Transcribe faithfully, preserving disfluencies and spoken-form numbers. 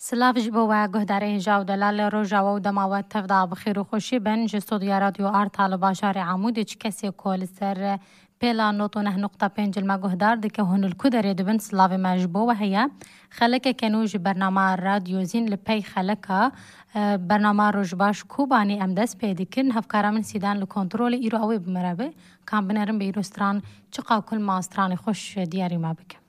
سلاف جبو و گهداره جاو دلال رو جاو و دماوت تفضع بخیر و خوشی بن جستو دیارات یو آرت حال باشار عمودی چی کسی کول سر پیلا نوتو نه نقطه پنج الما گهدار دکه هون الکودره دبن سلاف مجبو و هیا خلکه کنوج برنامه رادیو زین لپی خلکه برنامه روجباش کوبانی امدس پیدا کن هفکارا من سیدان لکنترول ایرو اوی بمرابه کام بنرم به ایرو ستران چقا کل ما ستران خوش دیاری ما بکم.